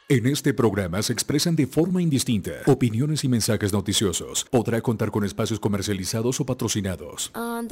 En este programa se expresan de forma indistinta opiniones y mensajes noticiosos. Podrá contar con espacios comercializados o patrocinados.